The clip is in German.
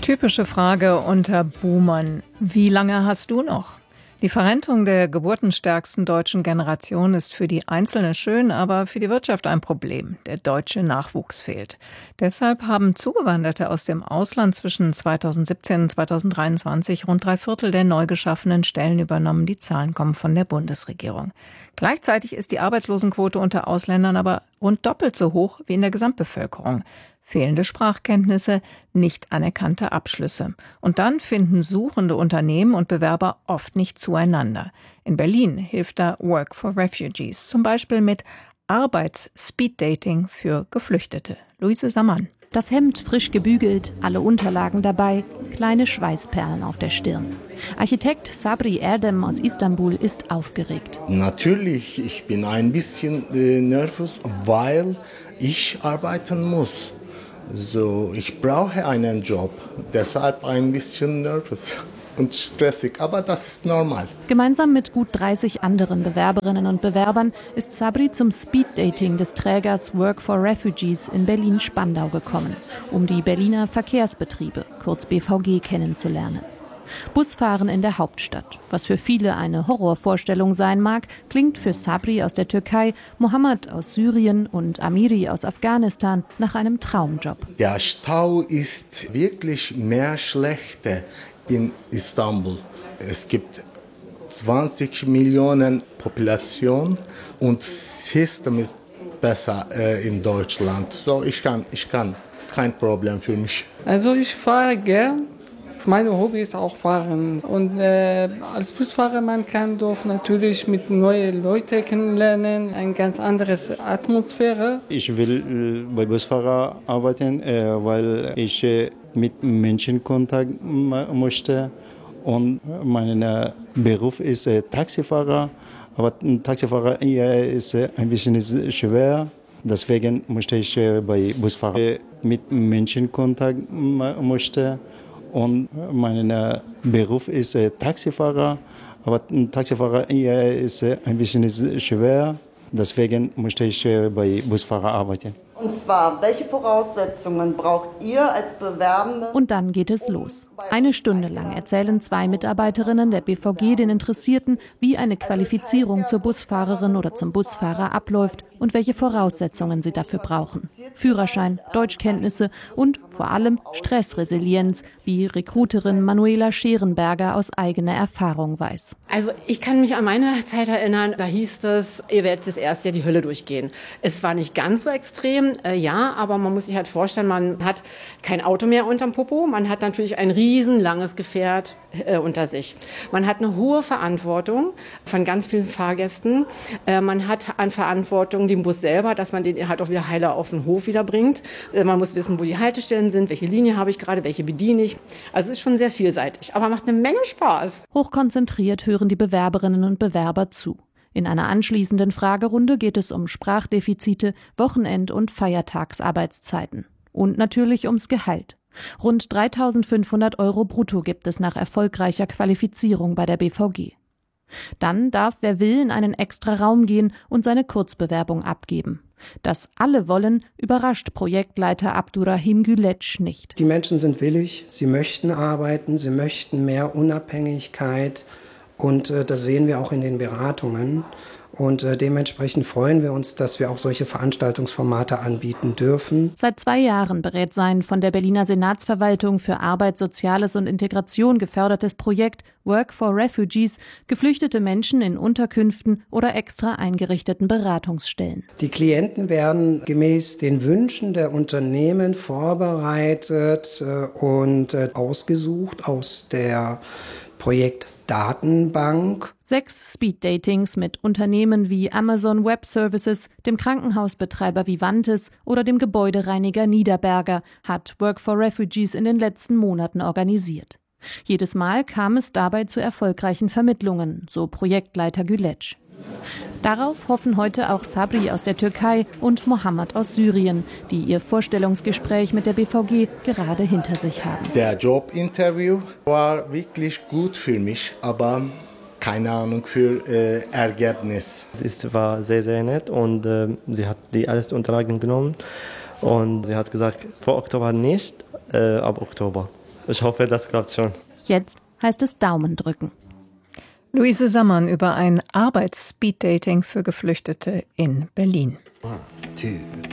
Typische Frage unter Boomern. Wie lange hast du noch? Die Verrentung der geburtenstärksten deutschen Generation ist für die Einzelne schön, aber für die Wirtschaft ein Problem. Der deutsche Nachwuchs fehlt. Deshalb haben Zugewanderte aus dem Ausland zwischen 2017 und 2023 rund 3/4 der neu geschaffenen Stellen übernommen. Die Zahlen kommen von der Bundesregierung. Gleichzeitig ist die Arbeitslosenquote unter Ausländern aber rund doppelt so hoch wie in der Gesamtbevölkerung. Fehlende Sprachkenntnisse, nicht anerkannte Abschlüsse. Und dann finden suchende Unternehmen und Bewerber oft nicht zueinander. In Berlin hilft da Work for Refugees, zum Beispiel mit Arbeits-Speed-Dating für Geflüchtete. Luise Sammann. Das Hemd frisch gebügelt, alle Unterlagen dabei, kleine Schweißperlen auf der Stirn. Architekt Sabri Erdem aus Istanbul ist aufgeregt. Natürlich, ich bin ein bisschen nervös, weil ich arbeiten muss. So, ich brauche einen Job, deshalb ein bisschen nervös und stressig, aber das ist normal. Gemeinsam mit gut 30 anderen Bewerberinnen und Bewerbern ist Sabri zum Speeddating des Trägers Work for Refugees in Berlin-Spandau gekommen, um die Berliner Verkehrsbetriebe, kurz BVG, kennenzulernen. Busfahren in der Hauptstadt. Was für viele eine Horrorvorstellung sein mag, klingt für Sabri aus der Türkei, Mohammed aus Syrien und Amiri aus Afghanistan nach einem Traumjob. Ja, Stau ist wirklich mehr schlechter in Istanbul. Es gibt 20 Millionen Population und das System ist besser in Deutschland. So, ich kann, kein Problem für mich. Also ich fahre gern. Mein Hobby ist auch Fahren. Und als Busfahrer, man kann doch natürlich mit neuen Leuten kennenlernen, eine ganz andere Atmosphäre. Ich will bei Busfahrer arbeiten, weil ich mit Menschen Kontakt möchte. Und mein Beruf ist Taxifahrer. Aber Taxifahrer ist ein bisschen schwer. Deswegen möchte ich bei Busfahrer mit Menschen Kontakt möchte. Und mein Beruf ist Taxifahrer, aber Taxifahrer ist ein bisschen schwer. Deswegen möchte ich bei Busfahrer arbeiten. Und zwar, welche Voraussetzungen braucht ihr als Bewerbende? Und dann geht es los. 1 Stunde lang erzählen 2 Mitarbeiterinnen der BVG den Interessierten, wie eine Qualifizierung zur Busfahrerin oder zum Busfahrer abläuft und welche Voraussetzungen sie dafür brauchen. Führerschein, Deutschkenntnisse und vor allem Stressresilienz, wie Rekruterin Manuela Scherenberger aus eigener Erfahrung weiß. Also ich kann mich an meine Zeit erinnern, da hieß es, ihr werdet das erste Jahr die Hölle durchgehen. Es war nicht ganz so extrem, ja, aber man muss sich halt vorstellen, man hat kein Auto mehr unterm Popo, man hat natürlich ein riesenlanges Gefährt unter sich. Man hat eine hohe Verantwortung von ganz vielen Fahrgästen. Man hat an Verantwortung den Bus selber, dass man den halt auch wieder heiler auf den Hof wieder bringt. Man muss wissen, wo die Haltestellen sind, welche Linie habe ich gerade, welche bediene ich. Also es ist schon sehr vielseitig, aber macht eine Menge Spaß. Hochkonzentriert hören die Bewerberinnen und Bewerber zu. In einer anschließenden Fragerunde geht es um Sprachdefizite, Wochenend- und Feiertagsarbeitszeiten. Und natürlich ums Gehalt. Rund 3.500 € brutto gibt es nach erfolgreicher Qualifizierung bei der BVG. Dann darf, wer will, in einen extra Raum gehen und seine Kurzbewerbung abgeben. Dass alle wollen, überrascht Projektleiter Abdurrahim Gülec nicht. Die Menschen sind willig, sie möchten arbeiten, sie möchten mehr Unabhängigkeit und das sehen wir auch in den Beratungen. Und dementsprechend freuen wir uns, dass wir auch solche Veranstaltungsformate anbieten dürfen. Seit 2 Jahren berät sein von der Berliner Senatsverwaltung für Arbeit, Soziales und Integration gefördertes Projekt Work for Refugees geflüchtete Menschen in Unterkünften oder extra eingerichteten Beratungsstellen. Die Klienten werden gemäß den Wünschen der Unternehmen vorbereitet und ausgesucht aus der Projektdatenbank. 6 Speed-Datings mit Unternehmen wie Amazon Web Services, dem Krankenhausbetreiber Vivantes oder dem Gebäudereiniger Niederberger hat Work for Refugees in den letzten Monaten organisiert. Jedes Mal kam es dabei zu erfolgreichen Vermittlungen, so Projektleiter Gülec. Darauf hoffen heute auch Sabri aus der Türkei und Mohammed aus Syrien, die ihr Vorstellungsgespräch mit der BVG gerade hinter sich haben. Der Jobinterview war wirklich gut für mich, aber keine Ahnung für Ergebnis. Es war sehr, sehr nett und sie hat die alles Unterlagen genommen und sie hat gesagt, vor Oktober nicht, ab Oktober. Ich hoffe, das klappt schon. Jetzt heißt es Daumen drücken. Luise Sammann über ein Arbeits-Speed-Dating für Geflüchtete in Berlin. 1, 2,